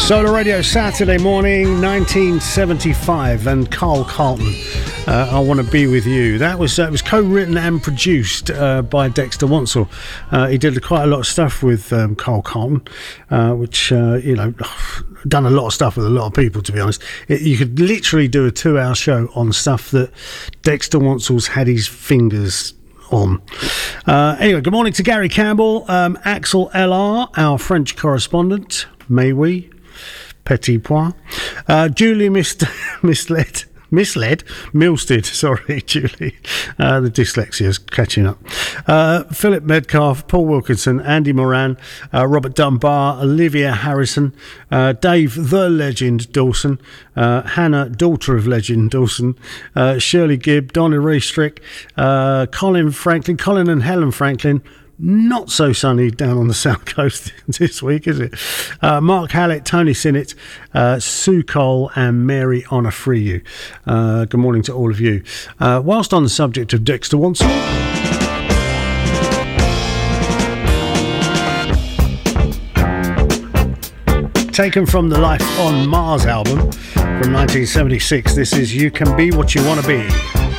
Solar Radio Saturday morning, 1975, and Carl Carlton, I Want to Be With You. That was it was co-written and produced by Dexter Wansel. He did quite a lot of stuff with Carl Carlton, which, done a lot of stuff with a lot of people, to be honest. You could literally do a 2-hour show on stuff that Dexter Wansel's had his fingers on. Anyway, good morning to Gary Campbell, Axel LR, our French correspondent, may we? Petit point. Julie Milstead, sorry, Julie. The dyslexia's catching up. Philip Medcalf, Paul Wilkinson, Andy Moran, Robert Dunbar, Olivia Harrison, Dave the Legend Dawson, Hannah, daughter of Legend Dawson, Shirley Gibb, Donna Reestrick, Colin and Helen Franklin. Not so sunny down on the south coast this week, is it? Mark Hallett, Tony Sinnott, Sue Cole and Mary Honour Free You. Good morning to all of you. Whilst on the subject of Dexter Wansel, taken from the Life on Mars album from 1976, this is You Can Be What You Want to Be.